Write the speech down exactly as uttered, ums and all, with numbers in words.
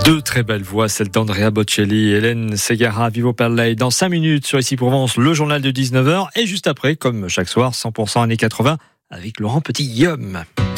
Deux très belles voix, celle d'Andrea Bocelli et Hélène Ségara, Vivo per lei. Dans cinq minutes sur Ici Provence, le journal de dix-neuf heures. Et juste après, comme chaque soir, cent pour cent années quatre-vingts avec Laurent Petit-Guillaume.